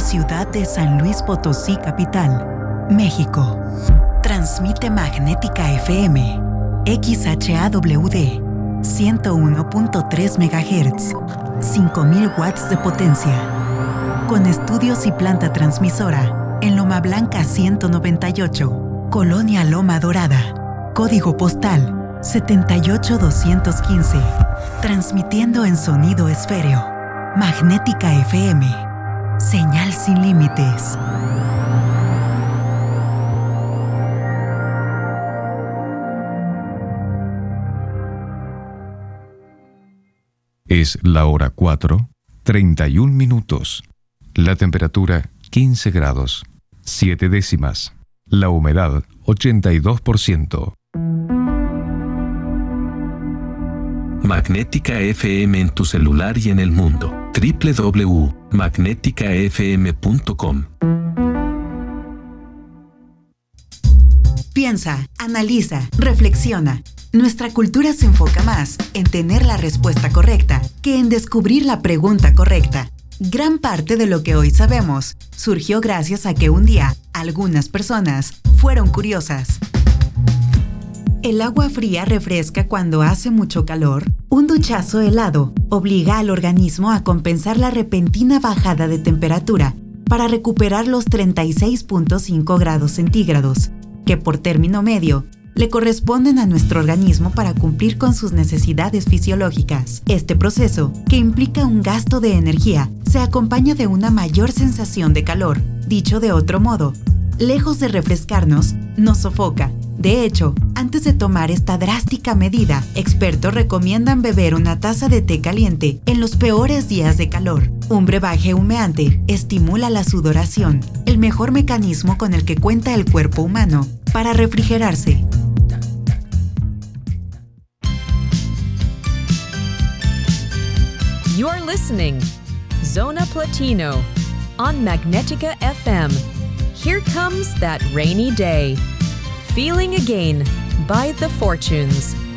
ciudad de San Luis Potosí, capital, México. Transmite Magnética FM, XHAWD, 101.3 MHz, 5000 watts de potencia. Con estudios y planta transmisora en Loma Blanca 198, Colonia Loma Dorada, código postal 78215. Transmitiendo en sonido esféreo. Magnética FM. Señal sin límites. Es la hora 4:31 minutos. La temperatura 15 grados, 7 décimas. La humedad 82%. Magnética FM en tu celular y en el mundo. www.magneticafm.com. Piensa, analiza, reflexiona. Nuestra cultura se enfoca más en tener la respuesta correcta que en descubrir la pregunta correcta. Gran parte de lo que hoy sabemos surgió gracias a que un día algunas personas fueron curiosas. El agua fría refresca cuando hace mucho calor. Un duchazo helado obliga al organismo a compensar la repentina bajada de temperatura para recuperar los 36.5 grados centígrados, que por término medio le corresponden a nuestro organismo para cumplir con sus necesidades fisiológicas. Este proceso, que implica un gasto de energía, se acompaña de una mayor sensación de calor. Dicho de otro modo, lejos de refrescarnos, nos sofoca. De hecho, antes de tomar esta drástica medida, expertos recomiendan beber una taza de té caliente en los peores días de calor. Un brebaje humeante estimula la sudoración, el mejor mecanismo con el que cuenta el cuerpo humano para refrigerarse. You're listening Zona Platino on Magnetica FM. Here comes that rainy day. Feeling Again by The Fortunes.